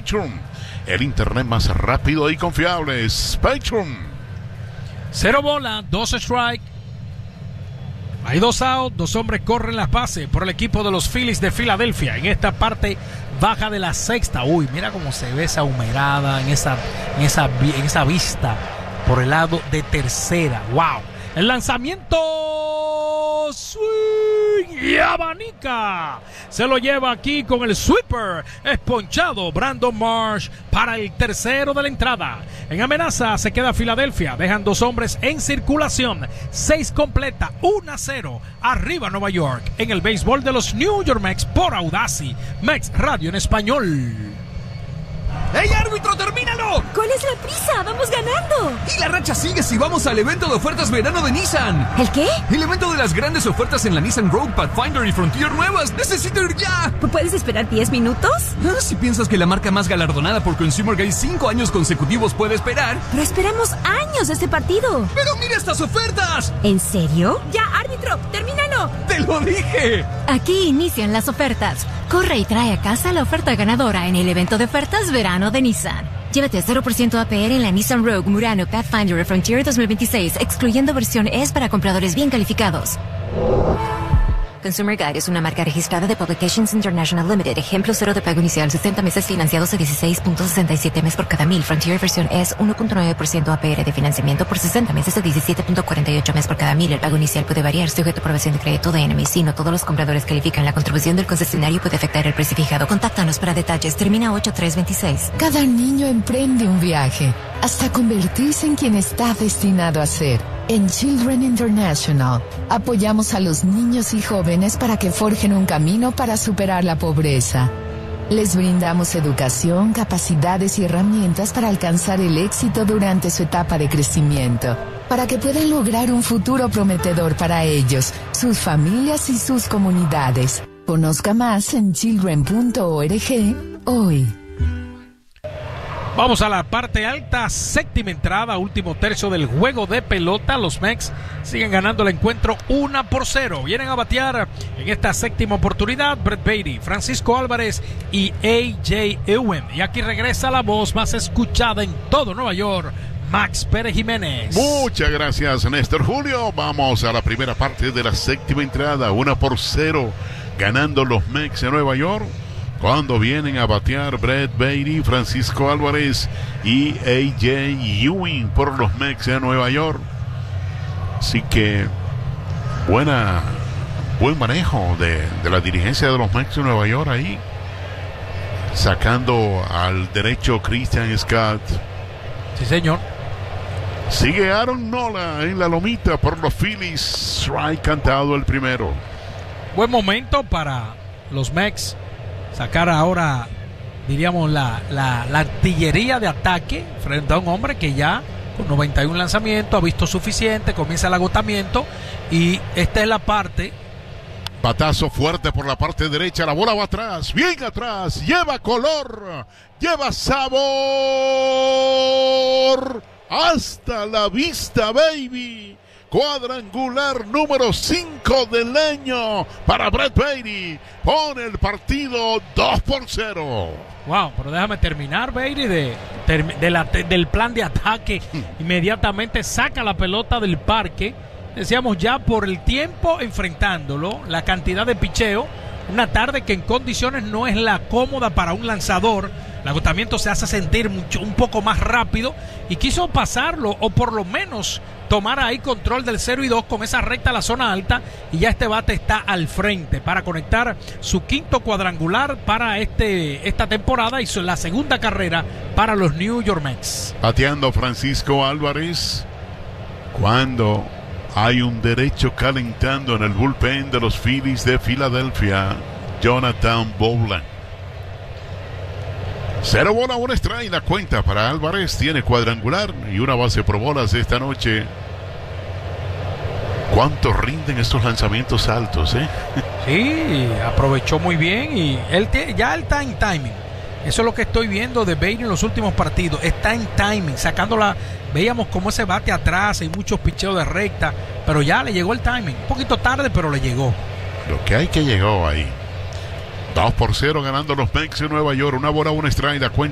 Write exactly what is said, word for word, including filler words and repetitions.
Spectrum, el internet más rápido y confiable. Spectrum. Cero bola, dos strike. Hay dos out, dos hombres corren las bases por el equipo de los Phillies de Filadelfia. En esta parte baja de la sexta. Uy, mira cómo se ve esa humerada en esa, en esa, en esa vista por el lado de tercera. ¡Wow! El lanzamiento swing y abanica. Se lo lleva aquí con el sweeper. Es ponchado Brandon Marsh para el tercero de la entrada. En amenaza se queda Filadelfia. Dejan dos hombres en circulación. Seis completa, uno a cero. Arriba Nueva York. En el béisbol de los New York Mets por Audacy. Mets Radio en español. ¡Ey, árbitro, termínalo! ¿Cuál es la prisa? ¡Vamos ganando! Y la racha sigue si vamos al evento de ofertas verano de Nissan. ¿El qué? El evento de las grandes ofertas en la Nissan Rogue, Pathfinder y Frontier nuevas. ¡Necesito ir ya! ¿Puedes esperar diez minutos? Ah, si piensas que la marca más galardonada por Consumer Guide cinco años consecutivos puede esperar. Pero esperamos años de este partido. ¡Pero mira estas ofertas! ¿En serio? ¡Ya, árbitro! ¡Termínalo! ¡Te lo dije! Aquí inician las ofertas. Corre y trae a casa la oferta ganadora en el evento de ofertas verano de Nissan. Llévate cero por ciento A P R en la Nissan Rogue, Murano, Pathfinder y Frontier dos mil veintiséis, excluyendo versión E S para compradores bien calificados. Consumer Guide es una marca registrada de Publications International Limited. Ejemplo cero de pago inicial, sesenta meses financiados a dieciséis punto sesenta y siete mes por cada mil. Frontier versión E S uno punto nueve por ciento A P R de financiamiento por sesenta meses a diecisiete punto cuarenta y ocho mes por cada mil. El pago inicial puede variar sujeto a aprobación de crédito de N M C. No todos los compradores califican. La contribución del concesionario puede afectar el precio fijado. Contáctanos para detalles. Termina ocho tres veintiséis. Cada niño emprende un viaje hasta convertirse en quien está destinado a ser. En Children International, apoyamos a los niños y jóvenes para que forjen un camino para superar la pobreza. Les brindamos educación, capacidades y herramientas para alcanzar el éxito durante su etapa de crecimiento, para que puedan lograr un futuro prometedor para ellos, sus familias y sus comunidades. Conozca más en children punto org hoy. Vamos a la parte alta, séptima entrada, último tercio del juego de pelota. Los Mets siguen ganando el encuentro uno por cero. Vienen a batear en esta séptima oportunidad Brett Baty, Francisco Álvarez y A J Ewen. Y aquí regresa la voz más escuchada en todo Nueva York, Max Pérez Jiménez. Muchas gracias, Néstor Julio. Vamos a la primera parte de la séptima entrada, uno por cero, ganando los Mets de Nueva York. Cuando vienen a batear Brett Baty, Francisco Álvarez y A J Ewing por los Mets de Nueva York. Así que buena, buen manejo de, de la dirigencia de los Mets de Nueva York ahí. Sacando al derecho Christian Scott. Sí, señor. Sigue Aaron Nola en la lomita por los Phillies. Strike cantado el primero. Buen momento para los Mets sacar ahora, diríamos, la, la, la artillería de ataque frente a un hombre que ya con noventa y uno lanzamientos ha visto suficiente, comienza el agotamiento y esta es la parte. Batazo fuerte por la parte derecha, la bola va atrás, bien atrás, lleva color, lleva sabor, hasta la vista, baby. Cuadrangular número cinco del año para Brett Baty. Pone el partido dos por cero. Wow, pero déjame terminar, Baty, de, de la, del plan de ataque. Inmediatamente saca la pelota del parque. Decíamos ya por el tiempo enfrentándolo, la cantidad de picheo. Una tarde que en condiciones no es la cómoda para un lanzador. El agotamiento se hace sentir mucho, un poco más rápido y quiso pasarlo o por lo menos tomar ahí control del cero y dos con esa recta a la zona alta y ya este bate está al frente para conectar su quinto cuadrangular para este esta temporada y la segunda carrera para los New York Mets. Bateando Francisco Álvarez cuando hay un derecho calentando en el bullpen de los Phillies de Filadelfia, Jonathan Bowland. Cero bola, un strike, la cuenta para Álvarez, tiene cuadrangular y una base por bolas esta noche. ¿Cuánto rinden estos lanzamientos altos, eh? Sí, aprovechó muy bien y él te, ya él está en timing. Eso es lo que estoy viendo de Baty en los últimos partidos. Está en timing, sacándola. Veíamos cómo ese bate atrás, hay muchos picheos de recta, pero ya le llegó el timing. Un poquito tarde, pero le llegó. Lo que hay que llegó ahí. dos por cero ganando los Mets de Nueva York. Una bola, un strike, la cuenta